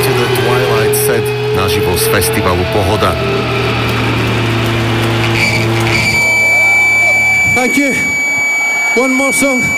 Počúvate The Twilight Set naživo z festivalu Pohoda. Thank you. One more song.